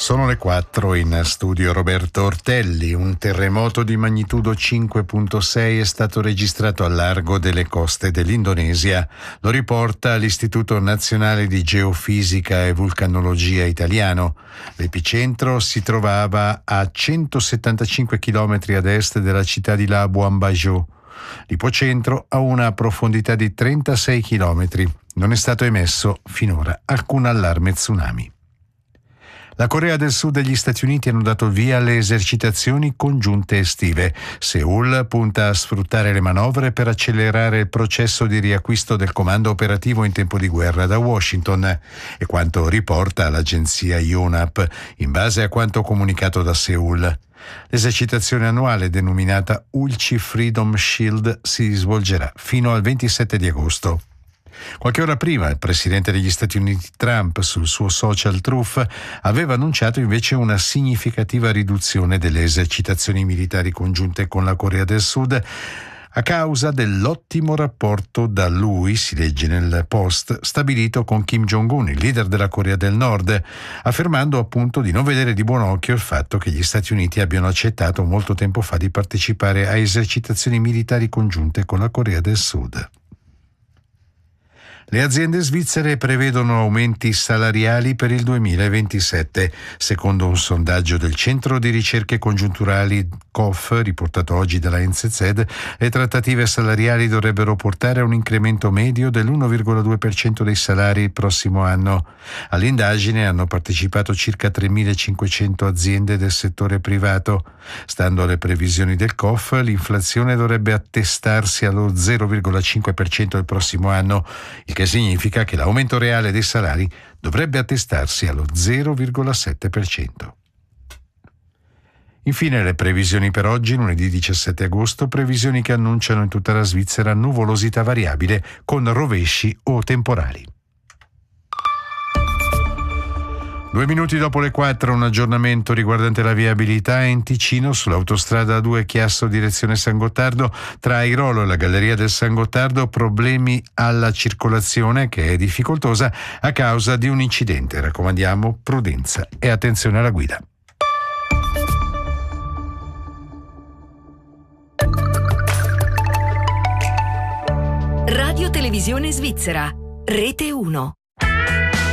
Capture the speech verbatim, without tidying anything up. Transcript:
Sono le quattro, in studio Roberto Ortelli. Un terremoto di magnitudo cinque virgola sei è stato registrato al largo delle coste dell'Indonesia. Lo riporta l'Istituto Nazionale di Geofisica e Vulcanologia italiano. L'epicentro si trovava a centosettantacinque chilometri ad est della città di Labuan Bajo. L'ipocentro ha una profondità di trentasei chilometri. Non è stato emesso finora alcun allarme tsunami. La Corea del Sud e gli Stati Uniti hanno dato il via alle esercitazioni congiunte estive. Seul punta a sfruttare le manovre per accelerare il processo di riacquisto del comando operativo in tempo di guerra da Washington, è quanto riporta l'agenzia Yonhap, in base a quanto comunicato da Seul. L'esercitazione annuale, denominata Ulchi Freedom Shield, si svolgerà fino al ventisette di agosto. Qualche ora prima il presidente degli Stati Uniti Trump, sul suo social Truth, aveva annunciato invece una significativa riduzione delle esercitazioni militari congiunte con la Corea del Sud a causa dell'ottimo rapporto da lui, si legge nel post, stabilito con Kim Jong-un, il leader della Corea del Nord, affermando appunto di non vedere di buon occhio il fatto che gli Stati Uniti abbiano accettato molto tempo fa di partecipare a esercitazioni militari congiunte con la Corea del Sud. Le aziende svizzere prevedono aumenti salariali per il duemilaventisette. Secondo un sondaggio del Centro di Ricerche Congiunturali C O F, riportato oggi dalla N Z Z, le trattative salariali dovrebbero portare a un incremento medio dell'uno virgola due per cento dei salari il prossimo anno. All'indagine hanno partecipato circa tremilacinquecento aziende del settore privato. Stando alle previsioni del C O F, l'inflazione dovrebbe attestarsi allo zero virgola cinque per cento il prossimo anno, il che significa che l'aumento reale dei salari dovrebbe attestarsi allo zero virgola sette per cento. Infine le previsioni per oggi, lunedì diciassette agosto, previsioni che annunciano in tutta la Svizzera nuvolosità variabile con rovesci o temporali. Due minuti dopo le quattro, un aggiornamento riguardante la viabilità in Ticino sull'autostrada A due Chiasso direzione San Gottardo, tra Airolo e la Galleria del San Gottardo, problemi alla circolazione che è difficoltosa a causa di un incidente. Raccomandiamo prudenza e attenzione alla guida. Radio Televisione Svizzera, Rete uno.